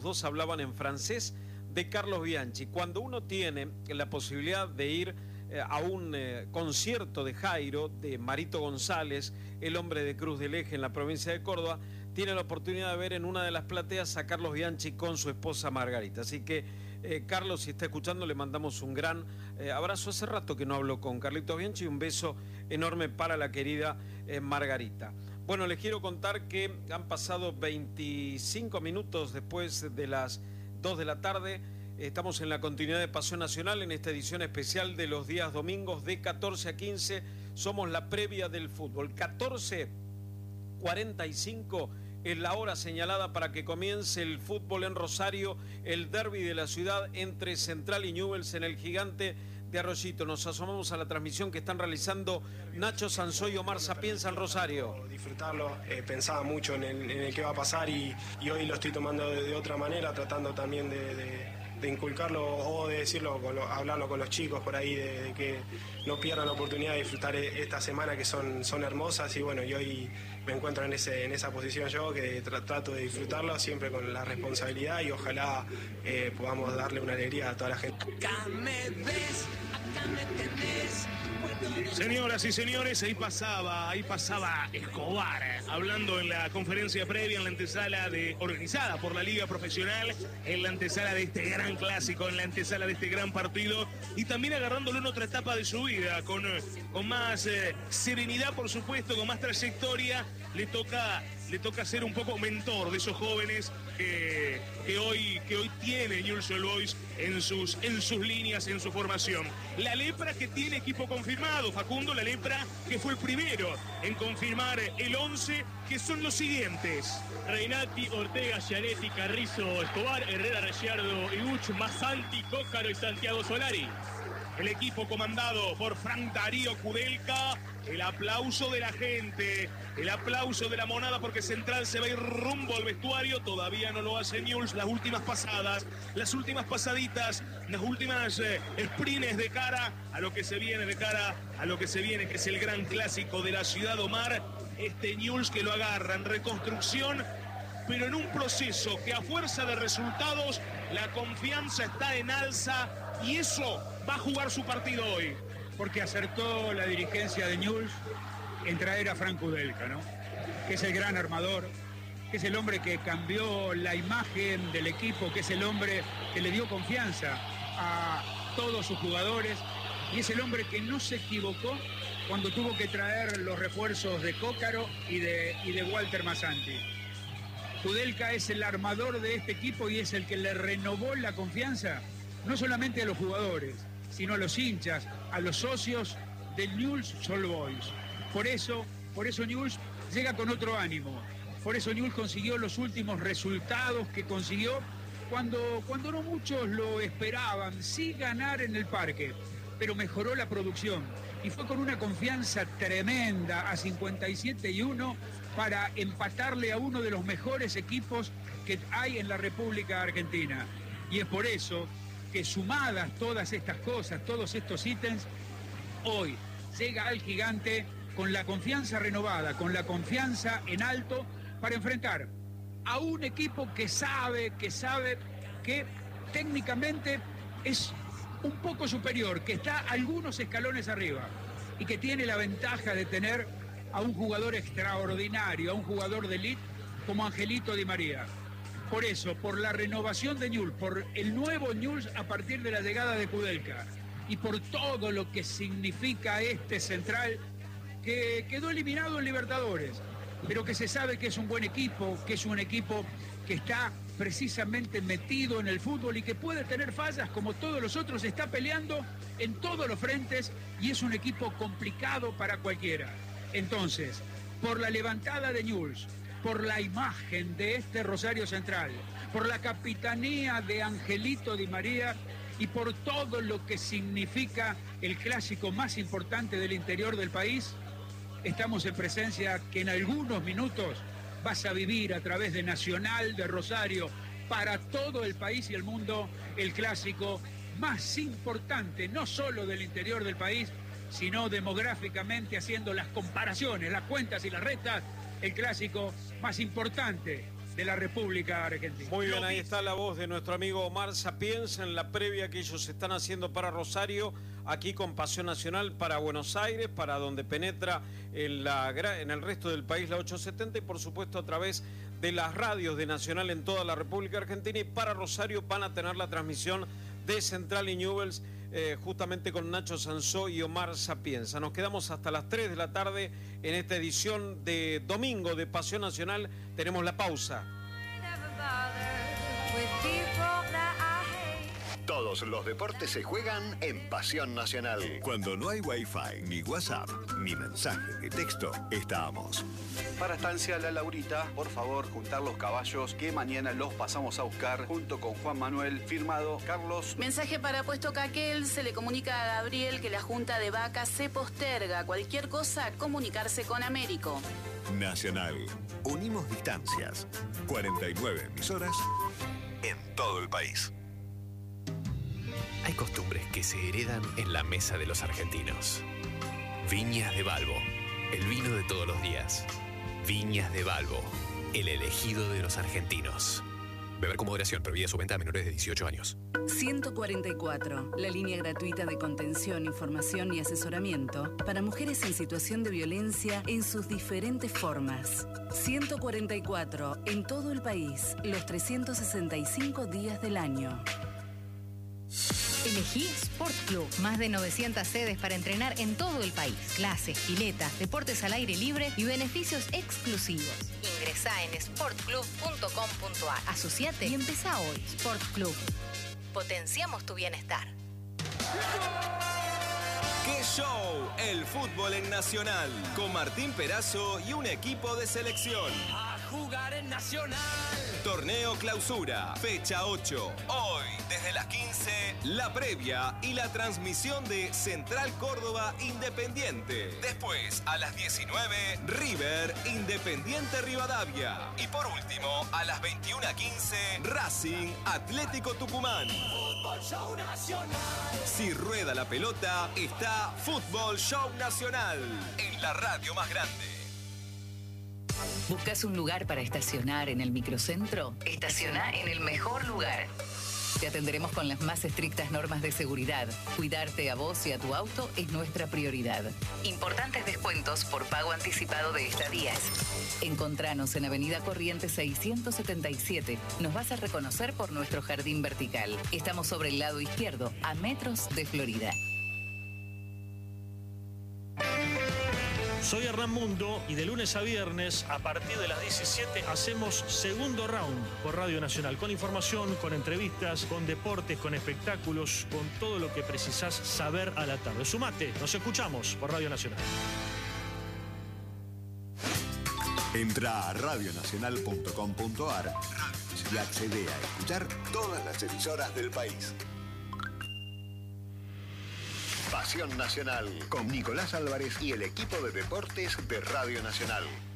Dos hablaban en francés de Carlos Bianchi. Cuando uno tiene la posibilidad de ir a un concierto de Jairo, de Marito González, el hombre de Cruz del Eje en la provincia de Córdoba, tiene la oportunidad de ver en una de las plateas a Carlos Bianchi con su esposa Margarita. Así que Carlos, si está escuchando, le mandamos un gran abrazo. Hace rato que no hablo con Carlitos Bianchi y un beso enorme para la querida Margarita. Bueno, les quiero contar que han pasado 25 minutos después de las 2 de la tarde. Estamos en la continuidad de Pasión Nacional en esta edición especial de los días domingos de 14 a 15. Somos la previa del fútbol. 14:45 es la hora señalada para que comience el fútbol en Rosario, el derbi de la ciudad entre Central y Newell's en el Gigante de Arroyito. Nos asomamos a la transmisión que están realizando Nacho Sanzoy y Omar Sapienza en Rosario. Disfrutarlo, pensaba mucho en el que va a pasar y hoy lo estoy tomando de otra manera, tratando también de inculcarlo o de decirlo, hablarlo con los chicos por ahí, de que no pierdan la oportunidad de disfrutar esta semana que son hermosas y bueno, y hoy me encuentro en esa posición yo que trato de disfrutarlo siempre con la responsabilidad y ojalá podamos darle una alegría a toda la gente. Acá me ves, acá me tenés. Señoras y señores, ahí pasaba Escobar, hablando en la conferencia previa, en la antesala organizada por la Liga Profesional, en la antesala de este gran clásico, en la antesala de este gran partido, y también agarrándolo en otra etapa de su vida, con más serenidad, por supuesto, con más trayectoria. Le toca ser un poco mentor de esos jóvenes que hoy tiene Newell's Old Boys en sus líneas, en su formación. La Lepra que tiene equipo confirmado, Facundo, la Lepra que fue el primero en confirmar el 11, que son los siguientes: Reinati, Ortega, Gianetti, Carrizo, Escobar, Herrera, Ricciardo, Iguch, Masanti, Cócaro y Santiago Solari. El equipo comandado por Frank Darío Kudelka. El aplauso de la gente, el aplauso de la monada, porque Central se va a ir rumbo al vestuario. Todavía no lo hace Newell's. Las últimas pasadas, las últimas pasaditas, las últimas sprints de cara a lo que se viene, que es el gran clásico de la ciudad, Omar. Este Newell's que lo agarra en reconstrucción, pero en un proceso que a fuerza de resultados la confianza está en alza y eso va a jugar su partido hoy. Porque acertó la dirigencia de Newell's en traer a Frank Kudelka, ¿no? Que es el gran armador, que es el hombre que cambió la imagen del equipo, que es el hombre que le dio confianza a todos sus jugadores y es el hombre que no se equivocó cuando tuvo que traer los refuerzos de Cócaro y de Walter Masanti. Kudelka es el armador de este equipo y es el que le renovó la confianza, no solamente a los jugadores, sino a los hinchas, a los socios del Newell's Old Boys. Por eso Newell's llega con otro ánimo. Por eso Newell's consiguió los últimos resultados que consiguió cuando no muchos lo esperaban. Sí ganar en el parque, pero mejoró la producción. Y fue con una confianza tremenda a 57-1 para empatarle a uno de los mejores equipos que hay en la República Argentina. Y es por eso que sumadas todas estas cosas, todos estos ítems, hoy llega al Gigante con la confianza renovada, con la confianza en alto para enfrentar a un equipo que sabe que técnicamente es un poco superior, que está algunos escalones arriba y que tiene la ventaja de tener a un jugador extraordinario, a un jugador de élite como Angelito Di María. Por eso, por la renovación de Newell's, por el nuevo Newell's a partir de la llegada de Kudelka y por todo lo que significa este Central que quedó eliminado en Libertadores, pero que se sabe que es un buen equipo, que es un equipo que está precisamente metido en el fútbol y que puede tener fallas como todos los otros, está peleando en todos los frentes y es un equipo complicado para cualquiera. Entonces, por la levantada de Newell's, por la imagen de este Rosario Central, por la capitanía de Angelito Di María y por todo lo que significa el clásico más importante del interior del país, estamos en presencia que en algunos minutos vas a vivir a través de Nacional de Rosario para todo el país y el mundo el clásico más importante, no solo del interior del país, sino demográficamente, haciendo las comparaciones, las cuentas y las restas, el clásico más importante de la República Argentina. Muy bien, ahí está la voz de nuestro amigo Omar Sapienza en la previa que ellos están haciendo para Rosario, aquí con Pasión Nacional para Buenos Aires, para donde penetra en el resto del país la 870 y por supuesto a través de las radios de Nacional en toda la República Argentina, y para Rosario van a tener la transmisión de Central y Newell's justamente con Nacho Sansó y Omar Sapienza. Nos quedamos hasta las 3 de la tarde en esta edición de domingo de Pasión Nacional. Tenemos la pausa. Todos los deportes se juegan en Pasión Nacional. Cuando no hay Wi-Fi, ni WhatsApp, ni mensaje de texto, estamos. Para Estancia La Laurita, por favor, juntar los caballos que mañana los pasamos a buscar junto con Juan Manuel, firmado Carlos. Mensaje para Puesto Caquel, se le comunica a Gabriel que la junta de vacas se posterga. Cualquier cosa, comunicarse con Américo. Nacional. Unimos distancias. 49 emisoras en todo el país. Hay costumbres que se heredan en la mesa de los argentinos. Viñas de Balbo, el vino de todos los días. Viñas de Balbo, el elegido de los argentinos. Beber con moderación, prohibida su venta a menores de 18 años. 144, la línea gratuita de contención, información y asesoramiento para mujeres en situación de violencia en sus diferentes formas. 144, en todo el país, los 365 días del año. Elegí Sport Club. Más de 900 sedes para entrenar en todo el país. Clases, piletas, deportes al aire libre y beneficios exclusivos. Ingresá en sportclub.com.ar. Asociate y empezá hoy. Sport Club. Potenciamos tu bienestar. ¡Qué show! El fútbol en Nacional. Con Martín Perazo y un equipo de selección. A jugar en Nacional. Torneo Clausura, fecha 8. Hoy, desde las 15, la previa y la transmisión de Central Córdoba Independiente. Después, a las 19, River Independiente Rivadavia. Y por último, a las 21:15, Racing Atlético Tucumán. Fútbol Show Nacional. Si rueda la pelota, está Fútbol Show Nacional, en la radio más grande. ¿Buscas un lugar para estacionar en el microcentro? Estaciona en el mejor lugar. Te atenderemos con las más estrictas normas de seguridad. Cuidarte a vos y a tu auto es nuestra prioridad. Importantes descuentos por pago anticipado de estadías. Encontranos en Avenida Corrientes 677. Nos vas a reconocer por nuestro jardín vertical. Estamos sobre el lado izquierdo, a metros de Florida. Soy Hernán Mundo y de lunes a viernes, a partir de las 17, hacemos Segundo Round por Radio Nacional. Con información, con entrevistas, con deportes, con espectáculos, con todo lo que precisás saber a la tarde. Sumate, nos escuchamos por Radio Nacional. Entra a radionacional.com.ar y accede a escuchar todas las emisoras del país. Pasión Nacional, con Nicolás Álvarez y el equipo de deportes de Radio Nacional.